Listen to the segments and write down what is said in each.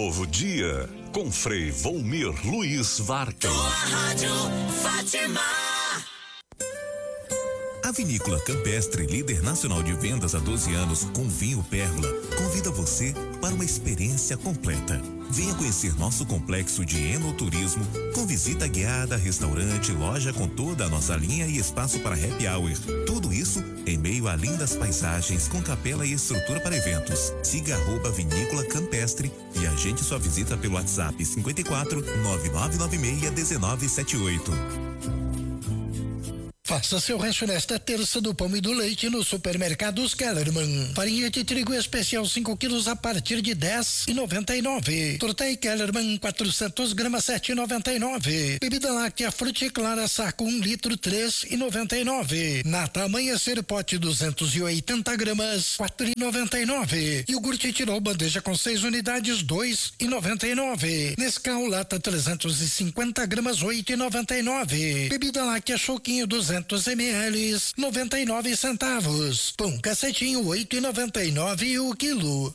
novo dia com Frei Volmir Luiz Vargas. Tua Rádio Fátima. A Vinícola Campestre, líder nacional de vendas há 12 anos com vinho Pérola, convida você para uma experiência completa. Venha conhecer nosso complexo de enoturismo com visita guiada, restaurante, loja com toda a nossa linha e espaço para happy hour. Tudo isso em meio a lindas paisagens com capela e estrutura para eventos. Siga @Vinícola Campestre e agende sua visita pelo WhatsApp 54 9996 1978. Faça seu rancho nesta terça do pão e do leite no Supermercados Kellerman. Farinha de trigo especial 5 quilos a partir de 10,99. Tortei Kellerman 400 gramas 7,99. Bebida láctea Fruticlara saco 1 litro 3,99. Nata Amanhecer pote 280 gramas 4,99. Iogurte Tirol bandeja com 6 unidades 2,99. Nescau lata 350 gramas 8,99. Bebida láctea Choquinho 200 ml, 99 centavos. Pão cacetinho 8,99 o quilo.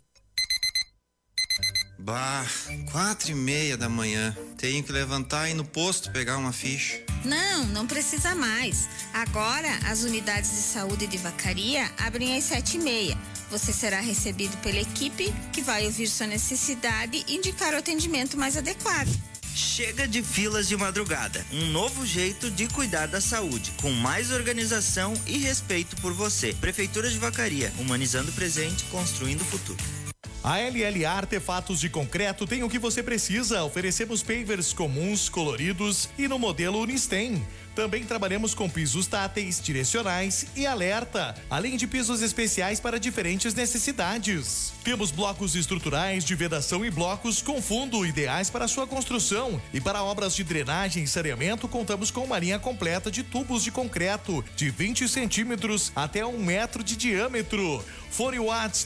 Bah, 4:30 da manhã. Tenho que levantar e ir no posto pegar uma ficha. Não precisa mais. Agora, as unidades de saúde de Vacaria abrem às 7:30. Você será recebido pela equipe que vai ouvir sua necessidade e indicar o atendimento mais adequado. Chega de filas de madrugada. Um novo jeito de cuidar da saúde, com mais organização e respeito por você. Prefeitura de Vacaria, humanizando o presente, construindo o futuro. A LLA Artefatos de Concreto tem o que você precisa. Oferecemos pavers comuns, coloridos e no modelo Unistem. Também trabalhamos com pisos táteis, direcionais e alerta, além de pisos especiais para diferentes necessidades. Temos blocos estruturais de vedação e blocos com fundo ideais para sua construção. E para obras de drenagem e saneamento, contamos com uma linha completa de tubos de concreto de 20 centímetros até 1 metro de diâmetro. Fone WhatsApp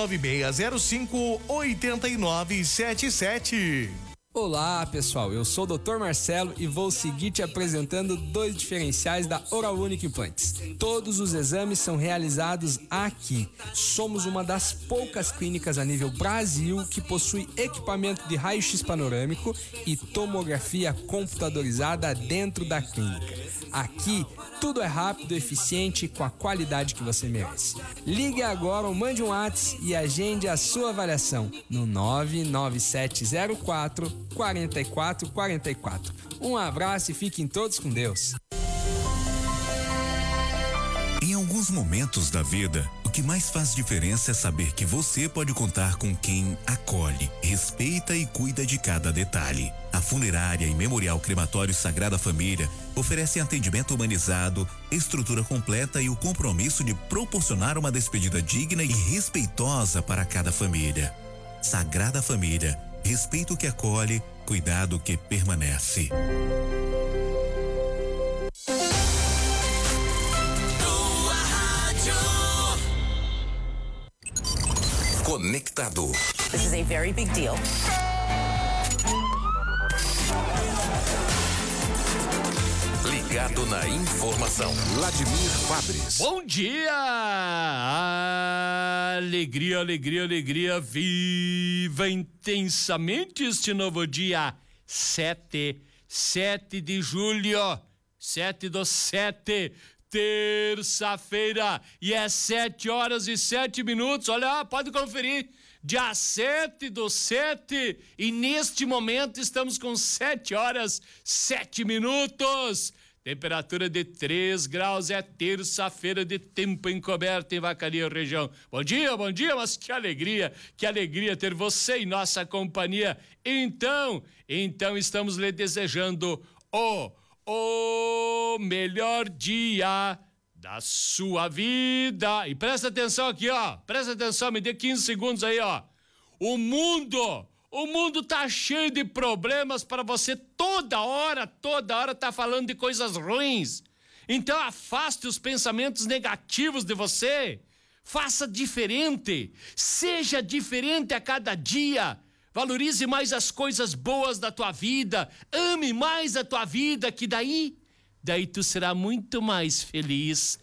996058977. Olá pessoal, eu sou o Dr. Marcelo e vou seguir te apresentando 2 diferenciais da Oral Unique Implantes. Todos os exames são realizados aqui. Somos uma das poucas clínicas a nível Brasil que possui equipamento de raio-x panorâmico e tomografia computadorizada dentro da clínica. Aqui, tudo é rápido, eficiente e com a qualidade que você merece. Ligue agora ou mande um WhatsApp e agende a sua avaliação no 99704 4444. Um abraço e fiquem todos com Deus. Em alguns momentos da vida, o que mais faz diferença é saber que você pode contar com quem acolhe, respeita e cuida de cada detalhe. A Funerária e Memorial Crematório Sagrada Família oferecem atendimento humanizado, estrutura completa e o compromisso de proporcionar uma despedida digna e respeitosa para cada família. Sagrada Família, respeito que acolhe, cuidado que permanece. Conectado. This is a very big deal. Ligado na informação. Vladimir Fabres. Bom dia! Alegria, alegria, alegria. Viva intensamente este novo dia. 7 de julho. 7/7. Terça-feira. E é 7h07. Olha, pode conferir. Dia 7/7. E neste momento estamos com 7h07. Temperatura de 3 graus, é terça-feira de tempo encoberto em Vacaria, região. Bom dia, mas que alegria ter você em nossa companhia. Então estamos lhe desejando o melhor dia da sua vida. E presta atenção aqui, me dê 15 segundos aí, O mundo tá cheio de problemas para você toda hora tá falando de coisas ruins. Então afaste os pensamentos negativos de você. Faça diferente. Seja diferente a cada dia. Valorize mais as coisas boas da tua vida. Ame mais a tua vida, que daí daí tu será muito mais feliz.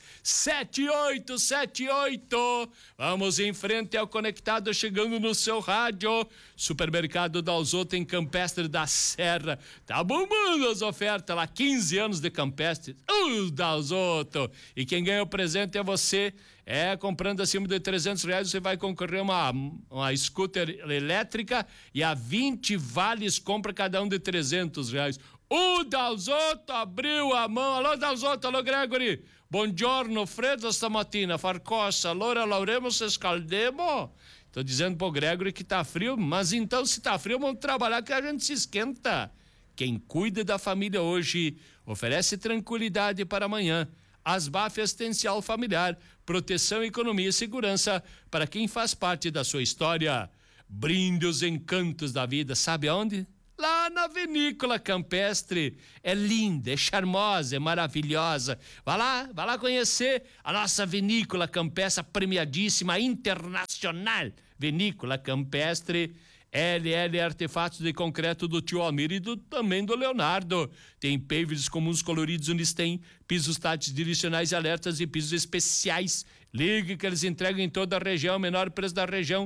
7878. Vamos em frente ao Conectado, chegando no seu rádio. Supermercado Dalzotto em Campestre da Serra. Tá bombando as ofertas lá, 15 anos de Campestre. Dalzotto. E quem ganha o presente é você. Comprando acima de R$300, você vai concorrer uma scooter elétrica e a 20 vales compra cada um de R$300. O Dalzotto abriu a mão. Alô, Dalzotto, alô, Gregory. Buongiorno, freddo stamattina, farcossa, allora lauremos escaldemo. Tô dizendo pro Gregory que tá frio, mas então se tá frio, vamos trabalhar que a gente se esquenta. Quem cuida da família hoje oferece tranquilidade para amanhã. Asbaf Assistencial Familiar, proteção, economia e segurança para quem faz parte da sua história. Brinde os encantos da vida, sabe aonde? Lá na Vinícola Campestre. É linda, é charmosa, é maravilhosa. Vai lá conhecer a nossa Vinícola Campestre, premiadíssima, internacional. Vinícola Campestre. LL Artefatos de Concreto do tio Almir e também do Leonardo. Tem pavers comuns coloridos Unistem, pisos táteis direcionais e alertas e pisos especiais. Ligue que eles entregam em toda a região, menor preço da região,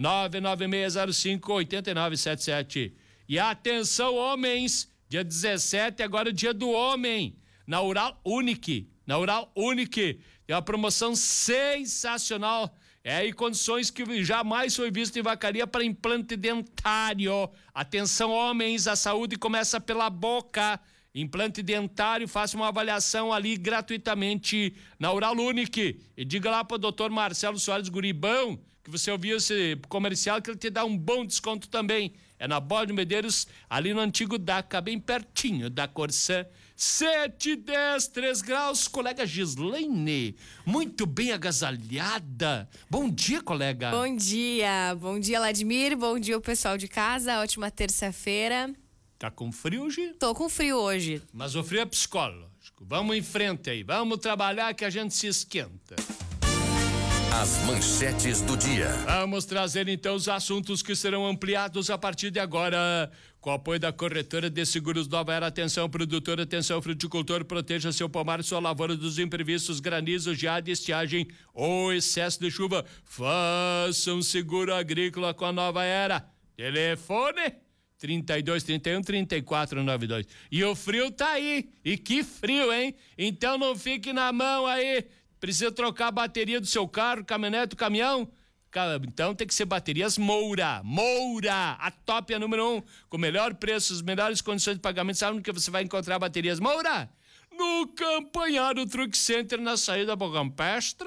99605-8977. E atenção, homens, dia 17, agora é o dia do homem, na Ural Unique. Tem uma promoção sensacional. E condições que jamais foi visto em Vacaria para implante dentário. Atenção, homens, a saúde começa pela boca. Implante dentário, faça uma avaliação ali gratuitamente na Ural Unique. E diga lá pro Dr. Marcelo Soares Guribão que você ouviu esse comercial, que ele te dá um bom desconto também. É na Borda de Medeiros, ali no antigo DACA, bem pertinho da Corsã. 7:10, 3 graus, colega Gislaine, muito bem agasalhada. Bom dia, colega. Bom dia, Ladimir, bom dia o pessoal de casa, ótima terça-feira. Tá com frio hoje? Tô com frio hoje. Mas o frio é psicológico, vamos em frente aí, vamos trabalhar que a gente se esquenta. As manchetes do dia. Vamos trazer então os assuntos que serão ampliados a partir de agora. Com o apoio da Corretora de Seguros Nova Era, atenção produtor, atenção fruticultor, proteja seu pomar, sua lavoura dos imprevistos, granizo, geada, estiagem ou excesso de chuva. Faça um seguro agrícola com a Nova Era. Telefone 3231-3492. E o frio tá aí. E que frio, hein? Então não fique na mão aí. Precisa trocar a bateria do seu carro, caminhonete, do caminhão? Então tem que ser baterias Moura, a top, a número 1, com o melhor preço, as melhores condições de pagamento. Sabe onde que você vai encontrar baterias Moura? No Campanharo Truck Center, na saída do Campestre.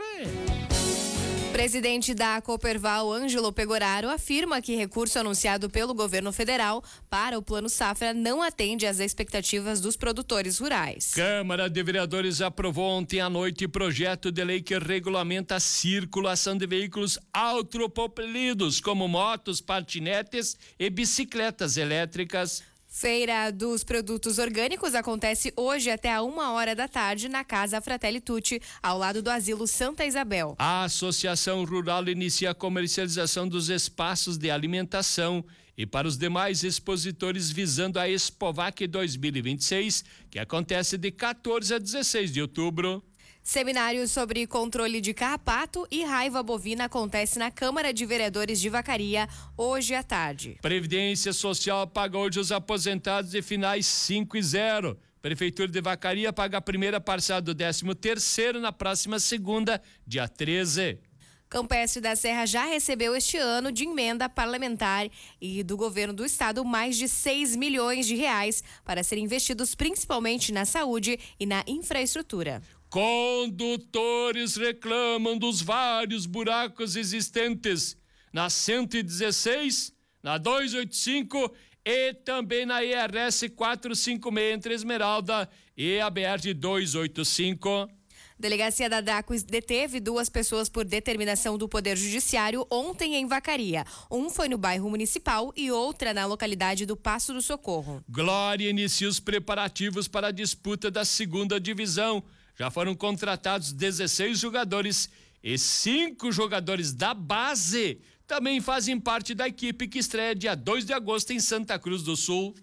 Presidente da Cooperval, Ângelo Pegoraro, afirma que recurso anunciado pelo governo federal para o Plano Safra não atende às expectativas dos produtores rurais. Câmara de Vereadores aprovou ontem à noite projeto de lei que regulamenta a circulação de veículos autopropelidos, como motos, patinetes e bicicletas elétricas. Feira dos Produtos Orgânicos acontece hoje até a 1h da tarde na Casa Fratelli Tutti, ao lado do Asilo Santa Isabel. A Associação Rural inicia a comercialização dos espaços de alimentação e para os demais expositores visando a Expovac 2026, que acontece de 14 a 16 de outubro. Seminário sobre controle de carrapato e raiva bovina acontece na Câmara de Vereadores de Vacaria hoje à tarde. Previdência Social paga hoje os aposentados de finais 5 e 0. Prefeitura de Vacaria paga a primeira parcela do 13º na próxima segunda, dia 13. Campestre da Serra já recebeu este ano de emenda parlamentar e do governo do estado mais de 6 milhões de reais para serem investidos principalmente na saúde e na infraestrutura. Condutores reclamam dos vários buracos existentes na 116, na 285 e também na IRS 456 entre Esmeralda e a BR 285. Delegacia da DACO deteve 2 pessoas por determinação do Poder Judiciário ontem em Vacaria. Um foi no bairro Municipal e outra na localidade do Passo do Socorro. Glória inicia os preparativos para a disputa da 2ª divisão. Já foram contratados 16 jogadores e 5 jogadores da base também fazem parte da equipe que estreia dia 2 de agosto em Santa Cruz do Sul.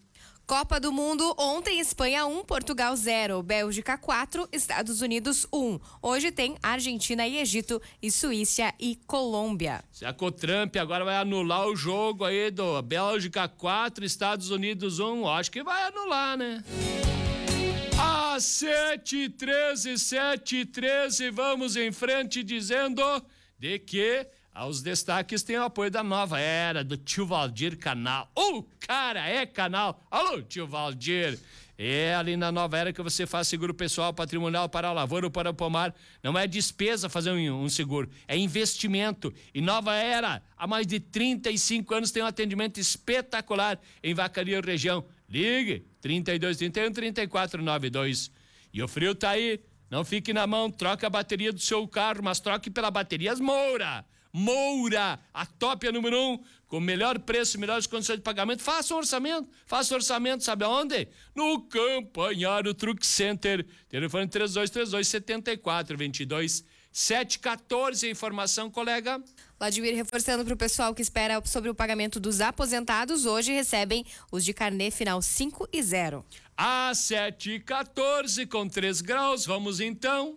Copa do Mundo, ontem Espanha 1, Portugal 0, Bélgica 4, Estados Unidos 1. Hoje tem Argentina e Egito e Suíça e Colômbia. Será que o Trump agora vai anular o jogo aí do Bélgica 4, Estados Unidos 1? Acho que vai anular, né? Às 7h13, vamos em frente dizendo de que aos destaques tem o apoio da Nova Era, do tio Valdir Canal. Cara, é canal. Alô, tio Valdir. É ali na Nova Era que você faz seguro pessoal, patrimonial para a lavoura ou para o pomar. Não é despesa fazer um seguro, é investimento. E Nova Era, há mais de 35 anos, tem um atendimento espetacular em Vacaria região. Ligue 3231-3492. E o frio tá aí, não fique na mão, troca a bateria do seu carro, mas troque pela Baterias Moura. Moura, a top é número 1, com melhor preço, melhores condições de pagamento. Faça um orçamento, sabe aonde? No Campanharo Truck Center, telefone 3232-7422, 714, informação, colega. Vladimir, reforçando para o pessoal que espera sobre o pagamento dos aposentados, hoje recebem os de carnê final 5 e 0. Às 7h14, com 3 graus, vamos então...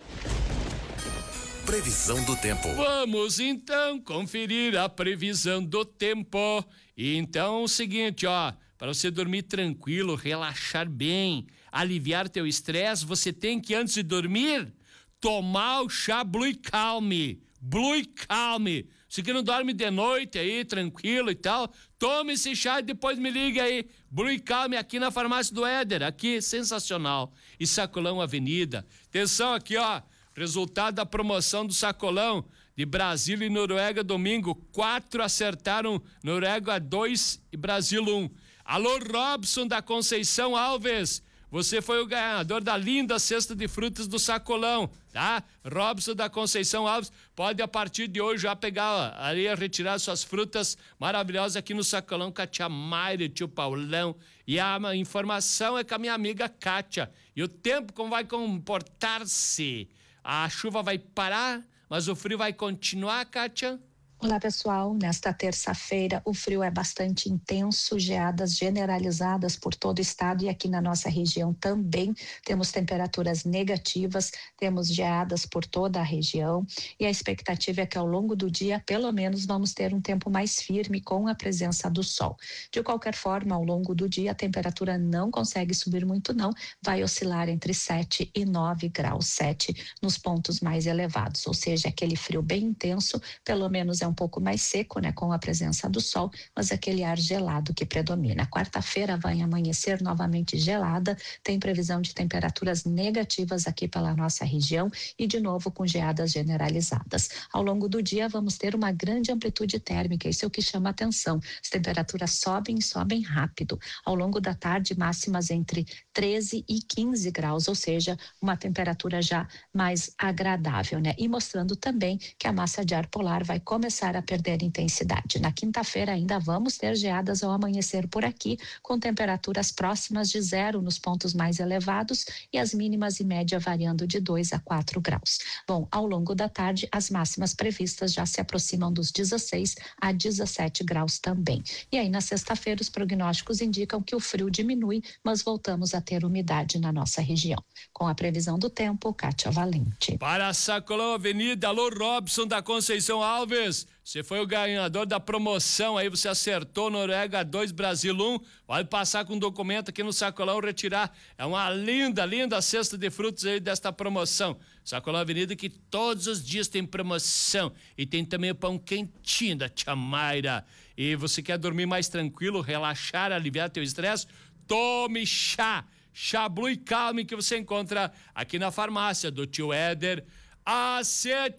Previsão do tempo. Vamos então conferir a previsão do tempo. E então o seguinte, ó, para você dormir tranquilo, relaxar bem, aliviar teu estresse, você tem que antes de dormir tomar o chá Blue Calm. Blue Calm. Você que não dorme de noite aí, tranquilo e tal, tome esse chá e depois me liga aí. Blue Calm aqui na farmácia do Éder, aqui, sensacional. E Sacolão Avenida. Atenção aqui, ó. Resultado da promoção do Sacolão de Brasília e Noruega domingo. 4 acertaram, Noruega 2 e Brasil 1. Alô, Robson da Conceição Alves. Você foi o ganhador da linda cesta de frutas do Sacolão, tá? Robson da Conceição Alves, pode a partir de hoje já pegar ali, retirar suas frutas maravilhosas aqui no Sacolão com a tia Mayra, tio Paulão. E a informação é com a minha amiga Kátia. E o tempo como vai comportar-se? A chuva vai parar, mas o frio vai continuar, Kátia? Olá, pessoal. Nesta terça-feira, o frio é bastante intenso, geadas generalizadas por todo o estado e aqui na nossa região também temos temperaturas negativas, temos geadas por toda a região e a expectativa é que ao longo do dia, pelo menos, vamos ter um tempo mais firme com a presença do sol. De qualquer forma, ao longo do dia, a temperatura não consegue subir muito não, vai oscilar entre 7 e 9 graus, 7 nos pontos mais elevados, ou seja, aquele frio bem intenso, pelo menos é um pouco mais seco, né, com a presença do sol, mas aquele ar gelado que predomina. Quarta-feira vai amanhecer novamente gelada, tem previsão de temperaturas negativas aqui pela nossa região e de novo com geadas generalizadas. Ao longo do dia vamos ter uma grande amplitude térmica, isso é o que chama atenção. As temperaturas sobem rápido. Ao longo da tarde, máximas entre 13 e 15 graus, ou seja, uma temperatura já mais agradável, né? E mostrando também que a massa de ar polar vai começar a perder intensidade. Na quinta-feira ainda vamos ter geadas ao amanhecer por aqui, com temperaturas próximas de 0 nos pontos mais elevados e as mínimas e média variando de 2 a 4 graus. Bom, ao longo da tarde, as máximas previstas já se aproximam dos 16 a 17 graus também. E aí, na sexta-feira, os prognósticos indicam que o frio diminui, mas voltamos a ter umidade na nossa região. Com a previsão do tempo, Kátia Valente. Para Sacolão Avenida, alô, Robson da Conceição Alves. Você foi o ganhador da promoção, aí você acertou Noruega 2, Brasil 1. Vai passar com um documento aqui no Sacolão, retirar. É uma linda cesta de frutos aí desta promoção. Sacolão Avenida que todos os dias tem promoção. E tem também o pão quentinho da tia Mayra. E você quer dormir mais tranquilo, relaxar, aliviar teu estresse? Tome chá. Chá Blue Calm que você encontra aqui na farmácia do tio Éder. Às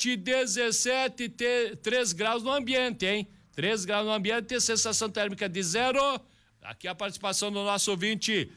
7h17, 3 graus no ambiente, hein? 3 graus no ambiente, sensação térmica de 0. Aqui a participação do nosso ouvinte,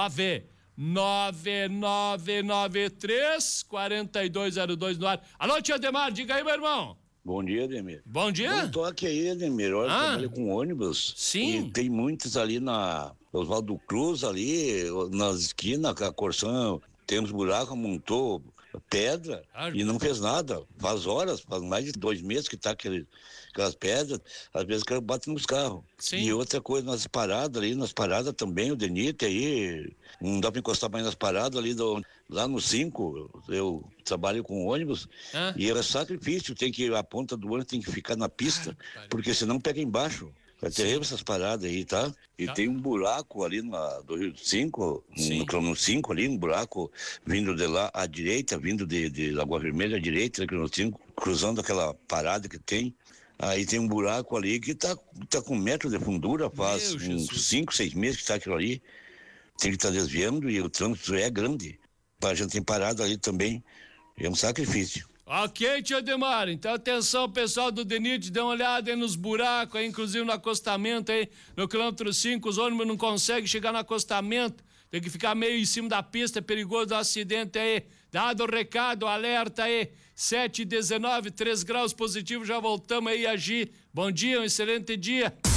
99993-4202 no ar. Alô, tio Ademar, diga aí, meu irmão. Bom dia, Ademir. Bom dia. Bom toque aí, Ademir. Olha, trabalho com ônibus. Sim. E tem muitos ali na Oswaldo Cruz, ali, nas esquinas, com a Corsã, temos buraco, montou pedra e não fez nada. Faz horas, faz mais de 2 meses que tá aquelas pedras, às vezes o cara bate nos carros. Sim. E outra coisa, nas paradas também, o DENIT aí, não dá para encostar mais nas paradas ali, lá no 5, eu trabalho com ônibus, e é sacrifício, a ponta do ônibus tem que ficar na pista, porque senão pega embaixo. É terrível essas paradas aí, tá? E tem um buraco ali do Rio 5, no 5 ali, um buraco vindo de lá à direita, vindo de Lagoa Vermelha à direita, no 5, cruzando aquela parada que tem. Aí tem um buraco ali que tá com 1 metro de fundura, faz uns 5, 6 meses que tá aquilo ali. Tem que estar desviando e o trânsito é grande. A gente tem parado ali também, é um sacrifício. Ok, tio Ademar, então atenção pessoal do DENIT, dê uma olhada aí nos buracos, aí, inclusive no acostamento aí, no quilômetro 5, os ônibus não conseguem chegar no acostamento, tem que ficar meio em cima da pista, é perigoso um acidente aí. Dado o recado, alerta aí, 7h19, 3 graus positivos, já voltamos aí a agir. Bom dia, um excelente dia.